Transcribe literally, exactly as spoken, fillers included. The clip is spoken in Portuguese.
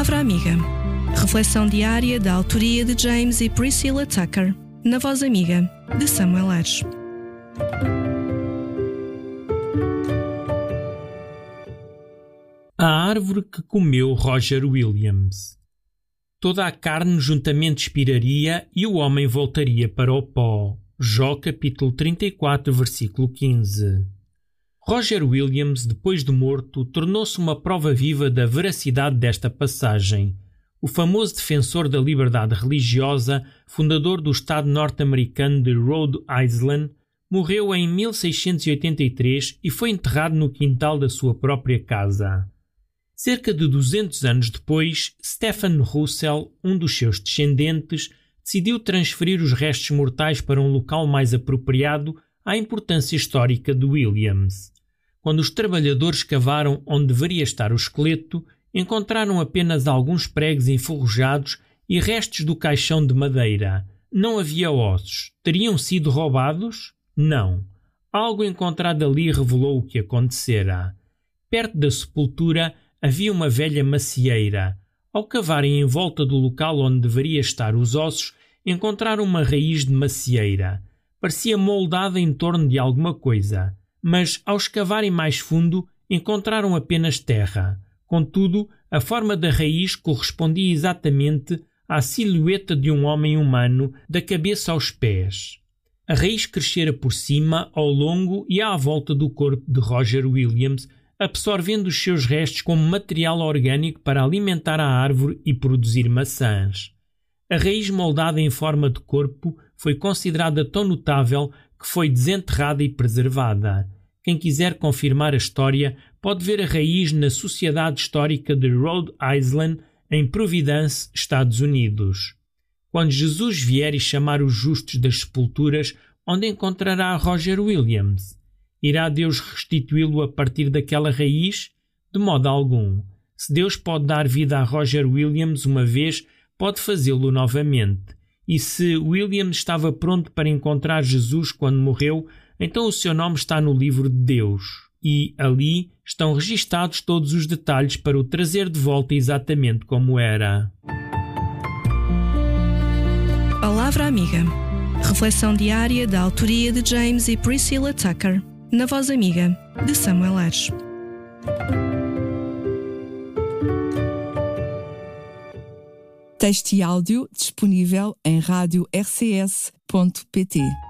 Palavra Amiga. Reflexão diária da autoria de James e Priscilla Tucker, na voz amiga de Samuel Ares. A árvore que comeu Roger Williams. Toda a carne juntamente expiraria e o homem voltaria para o pó. Jó capítulo trinta e quatro, versículo quinze. Roger Williams, depois de morto, tornou-se uma prova viva da veracidade desta passagem. O famoso defensor da liberdade religiosa, fundador do Estado norte-americano de Rhode Island, morreu em mil seiscentos e oitenta e três e foi enterrado no quintal da sua própria casa. Cerca de duzentos anos depois, Stephen Russell, um dos seus descendentes, decidiu transferir os restos mortais para um local mais apropriado à importância histórica de Williams. Quando os trabalhadores cavaram onde deveria estar o esqueleto, encontraram apenas alguns pregos enferrujados e restos do caixão de madeira. Não havia ossos. Teriam sido roubados? Não. Algo encontrado ali revelou o que acontecera. Perto da sepultura havia uma velha macieira. Ao cavarem em volta do local onde deveria estar os ossos, encontraram uma raiz de macieira. Parecia moldada em torno de alguma coisa, mas ao escavarem mais fundo, encontraram apenas terra. Contudo, a forma da raiz correspondia exatamente à silhueta de um homem humano, da cabeça aos pés. A raiz crescera por cima, ao longo e à volta do corpo de Roger Williams, absorvendo os seus restos como material orgânico para alimentar a árvore e produzir maçãs. A raiz moldada em forma de corpo foi considerada tão notável que foi desenterrada e preservada. Quem quiser confirmar a história pode ver a raiz na Sociedade Histórica de Rhode Island, em Providence, Estados Unidos. Quando Jesus vier e chamar os justos das sepulturas, onde encontrará Roger Williams? Irá Deus restituí-lo a partir daquela raiz? De modo algum. Se Deus pode dar vida a Roger Williams uma vez, pode fazê-lo novamente. E se Williams estava pronto para encontrar Jesus quando morreu, então o seu nome está no livro de Deus. E ali estão registados todos os detalhes para o trazer de volta exatamente como era. Palavra Amiga. Reflexão diária da autoria de James e Priscilla Tucker, na voz amiga de Samuel Ares. Texto e áudio disponível em rádio r c s ponto p t.